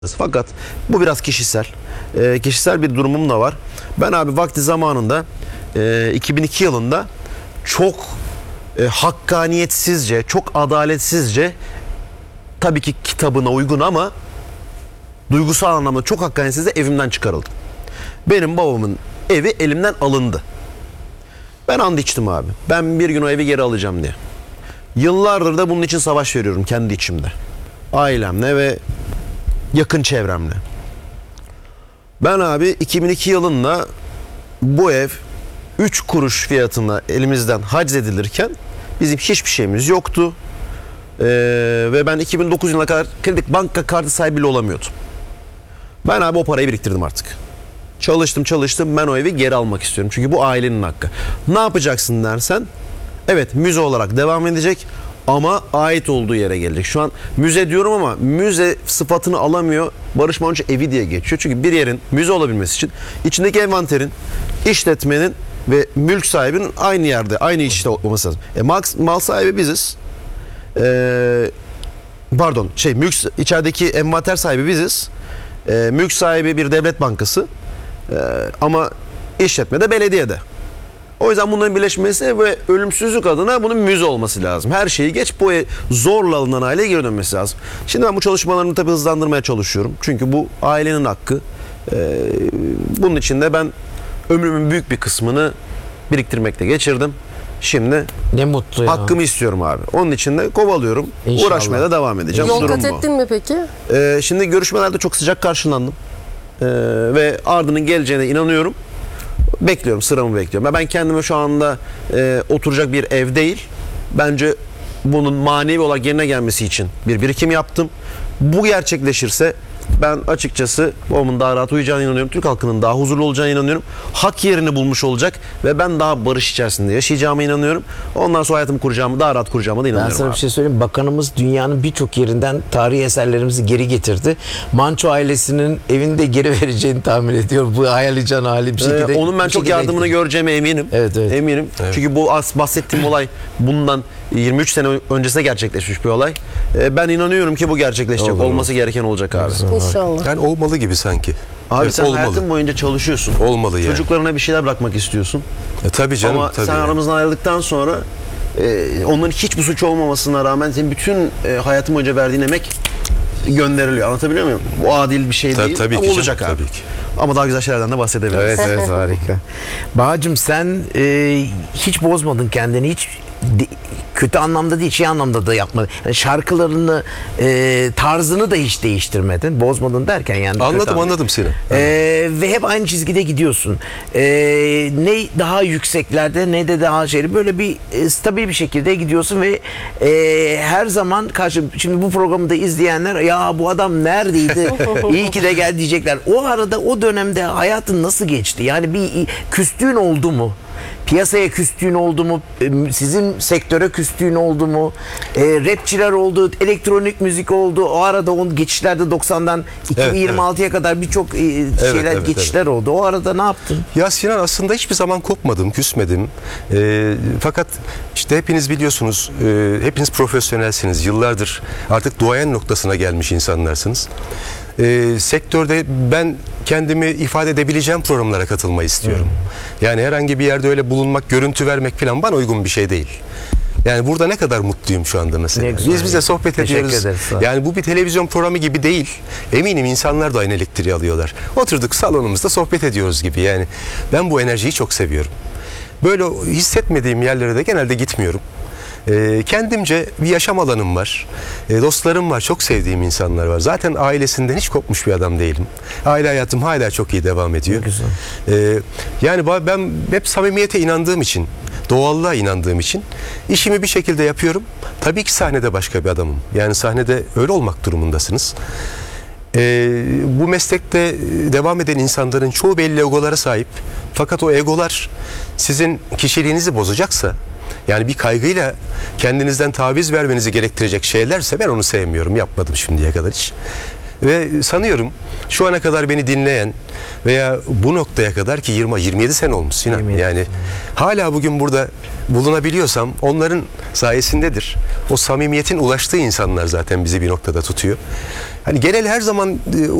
Fakat bu biraz kişisel. Kişisel bir durumum da var. Ben abi vakti zamanında 2002 yılında çok hakkaniyetsizce, çok adaletsizce, tabii ki kitabına uygun ama duygusal anlamda çok hakkaniyetsizce evimden çıkarıldım. Benim babamın evi elimden alındı. Ben and içtim abi. Ben bir gün o evi geri alacağım diye. Yıllardır da bunun için savaş veriyorum kendi içimde. Ailemle ve yakın çevremle. Ben abi 2002 yılında bu ev 3 kuruş fiyatına elimizden haczedilirken bizim hiçbir şeyimiz yoktu. Ve ben 2009 yılına kadar kredi banka kartı sahibi bile olamıyordum. Ben abi o parayı biriktirdim artık. Çalıştım. Ben o evi geri almak istiyorum. Çünkü bu ailenin hakkı. Ne yapacaksın dersen, evet müze olarak devam edecek ama ait olduğu yere gelecek. Şu an müze diyorum ama müze sıfatını alamıyor. Barış Manço evi diye geçiyor. Çünkü bir yerin müze olabilmesi için içindeki envanterin, işletmenin ve mülk sahibinin aynı yerde, aynı işte olması lazım. Mal sahibi biziz. İçerideki envanter sahibi biziz. Mülk sahibi bir devlet bankası. Ama işletme de belediyede. O yüzden bunların birleşmesi ve ölümsüzlük adına bunun müze olması lazım. Her şeyi geç, bu zorla alınan aileye geri dönmesi lazım. Şimdi ben bu çalışmalarımı tabii hızlandırmaya çalışıyorum. Çünkü bu ailenin hakkı. Bunun için de ben ömrümün büyük bir kısmını biriktirmekle geçirdim. Şimdi ne mutlu ya. Hakkımı istiyorum abi. Onun için de kovalıyorum. İnşallah. Uğraşmaya da devam edeceğim. Yol kat ettin mi peki? Şimdi görüşmelerde çok sıcak karşılandım. Ve ardının geleceğine inanıyorum. Bekliyorum, sıramı bekliyorum. Ben kendime şu anda oturacak bir ev değil. Bence bunun manevi olarak yerine gelmesi için bir birikim yaptım. Bu gerçekleşirse ben açıkçası babamın daha rahat uyuyacağına inanıyorum. Türk halkının daha huzurlu olacağına inanıyorum. Hak yerini bulmuş olacak ve ben daha barış içerisinde yaşayacağıma inanıyorum. Ondan sonra hayatımı kuracağımı, daha rahat kuracağıma da inanıyorum. Ben sana abi. bir şey söyleyeyim. Bakanımız dünyanın birçok yerinden tarihi eserlerimizi geri getirdi. Manço ailesinin evini de geri vereceğini tahmin ediyorum. Bu hayali can hali bir şekilde. Onun ben çok yardımını göreceğime eminim. Evet. Eminim. Evet. Çünkü bu bahsettiğim olay bundan 23 sene öncesine gerçekleşmiş bir olay. Ben inanıyorum ki bu gerçekleşecek. Olması gereken olacak abi. İnşallah. Yani olmalı gibi sanki. Abi Evet, sen olmalı. hayatın boyunca çalışıyorsun. Olmalı yani. Çocuklarına bir şeyler bırakmak istiyorsun. Tabii canım. Ama tabii sen yani. aramızdan ayrıldıktan sonra onların hiçbir suç olmamasına rağmen senin bütün hayatın boyunca verdiğin emek gönderiliyor. Anlatabiliyor muyum? Bu adil bir şey değil. Tabii Ama ki olacak canım, abi. tabii ki. Ama daha güzel şeylerden de bahsedebiliriz. Evet harika. Bahacığım sen hiç bozmadın kendini, hiç kötü anlamda değil, şey anlamda da yapmadın. Yani şarkılarını, tarzını da hiç değiştirmedin. Bozmadın derken yani. Anladım seni. Ve hep aynı çizgide gidiyorsun. Ne daha yükseklerde ne de daha böyle bir stabil bir şekilde gidiyorsun ve her zaman şimdi bu programı da izleyenler ya bu adam neredeydi? İyi ki de geldi diyecekler. O arada o dönemde hayatın nasıl geçti? Yani bir küstüğün oldu mu? Piyasaya küstüğün oldu mu? Sizin sektöre küstüğün oldu mu? Rapçiler oldu, elektronik müzik oldu. O arada o geçişlerde 90'dan 2026'ya kadar birçok geçişler oldu. O arada ne yaptın? Ya Sinan aslında hiçbir zaman kopmadım, küsmedim. Fakat işte hepiniz biliyorsunuz, hepiniz profesyonelsiniz. Yıllardır artık duayen noktasına gelmiş insanlarsınız. Sektörde ben kendimi ifade edebileceğim programlara katılmayı istiyorum. Yani herhangi bir yerde öyle bulunmak, görüntü vermek falan bana uygun bir şey değil. Yani burada ne kadar mutluyum şu anda mesela. Biz bize sohbet ediyoruz. Yani bu bir televizyon programı gibi değil. Eminim insanlar da aynı elektriği alıyorlar. Oturduk salonumuzda sohbet ediyoruz gibi. Yani ben bu enerjiyi çok seviyorum. Böyle hissetmediğim yerlere de genelde gitmiyorum. Kendimce bir yaşam alanım var. Dostlarım var, çok sevdiğim insanlar var. Zaten ailesinden hiç kopmuş bir adam değilim. Aile hayatım hala çok iyi devam ediyor. Yani ben hep samimiyete inandığım için, doğallığa inandığım için işimi bir şekilde yapıyorum. Tabii ki sahnede başka bir adamım. Yani sahnede öyle olmak durumundasınız. Bu meslekte devam eden insanların çoğu belli egolara sahip. Fakat o egolar sizin kişiliğinizi bozacaksa, yani bir kaygıyla kendinizden taviz vermenizi gerektirecek şeylerse ben onu sevmiyorum. Yapmadım şimdiye kadar hiç. Ve sanıyorum şu ana kadar beni dinleyen veya bu noktaya kadar ki 27 sene olmuş Sinan. Yani hala bugün burada bulunabiliyorsam onların sayesindedir. O samimiyetin ulaştığı insanlar zaten bizi bir noktada tutuyor. Hani genel her zaman